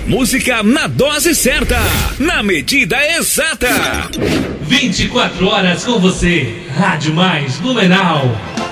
música na dose certa, na medida exata. 24 horas com você. Rádio Mais Blumenau.